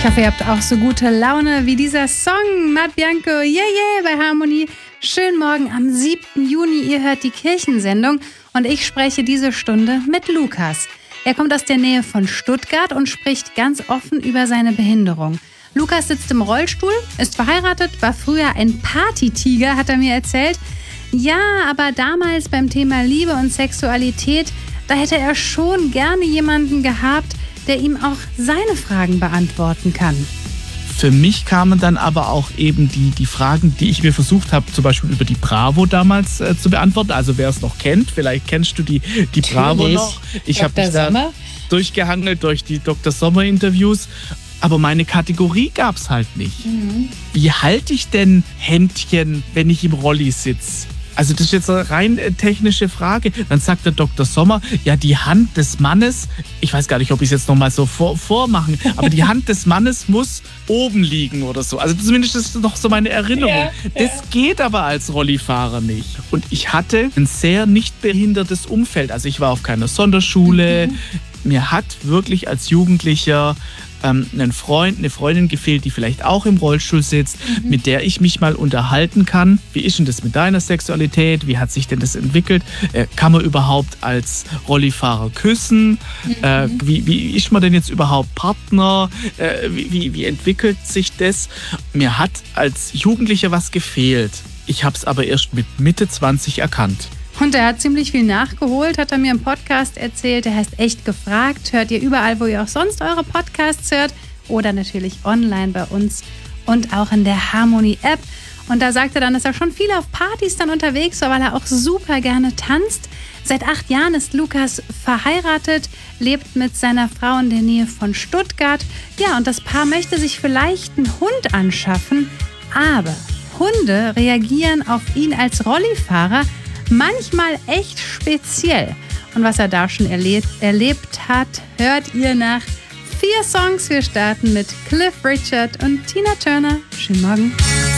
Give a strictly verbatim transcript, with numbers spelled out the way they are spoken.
Ich hoffe, ihr habt auch so gute Laune wie dieser Song. Matt Bianco, yeah, yeah, bei Harmonie. Schönen Morgen am siebten Juni. Ihr hört die Kirchensendung und ich spreche diese Stunde mit Lukas. Er kommt aus der Nähe von Stuttgart und spricht ganz offen über seine Behinderung. Lukas sitzt im Rollstuhl, ist verheiratet, war früher ein Partytiger, hat er mir erzählt. Ja, aber damals beim Thema Liebe und Sexualität, da hätte er schon gerne jemanden gehabt, der ihm auch seine Fragen beantworten kann. Für mich kamen dann aber auch eben die, die Fragen, die ich mir versucht habe, zum Beispiel über die Bravo damals äh, zu beantworten. Also wer es noch kennt, vielleicht kennst du die, die Bravo noch. Ich habe mich da durchgehangelt durch die Doktor Sommer-Interviews. Aber meine Kategorie gab es halt nicht. Mhm. Wie halte ich denn Händchen, wenn ich im Rolli sitze? Also das ist jetzt eine rein technische Frage. Dann sagt der Doktor Sommer, ja, die Hand des Mannes, ich weiß gar nicht, ob ich es jetzt nochmal so vor, vormachen, aber die Hand des Mannes muss oben liegen oder so. Also zumindest ist das noch so meine Erinnerung. Ja, das ja. geht aber als Rollifahrer nicht. Und ich hatte ein sehr nicht behindertes Umfeld. Also ich war auf keiner Sonderschule. Mhm. Mir hat wirklich als Jugendlicher ähm, ein Freund, eine Freundin gefehlt, die vielleicht auch im Rollstuhl sitzt, mhm. mit der ich mich mal unterhalten kann. Wie ist denn das mit deiner Sexualität? Wie hat sich denn das entwickelt? Äh, kann man überhaupt als Rollifahrer küssen? Mhm. Äh, wie, wie ist man denn jetzt überhaupt Partner? Äh, wie, wie, wie entwickelt sich das? Mir hat als Jugendlicher was gefehlt. Ich habe es aber erst mit Mitte zwanzig erkannt. Und er hat ziemlich viel nachgeholt, hat er mir im Podcast erzählt. Der heißt Echt gefragt. Hört ihr überall, wo ihr auch sonst eure Podcasts hört. Oder natürlich online bei uns und auch in der Harmonie-App. Und da sagt er dann, dass er schon viel auf Partys dann unterwegs war, weil er auch super gerne tanzt. Seit acht Jahren ist Lukas verheiratet, lebt mit seiner Frau in der Nähe von Stuttgart. Ja, und das Paar möchte sich vielleicht einen Hund anschaffen. Aber Hunde reagieren auf ihn als Rollifahrer manchmal echt speziell. Und was er da schon erlebt, erlebt hat, hört ihr nach vier Songs. Wir starten mit Cliff Richard und Tina Turner. Schönen Morgen.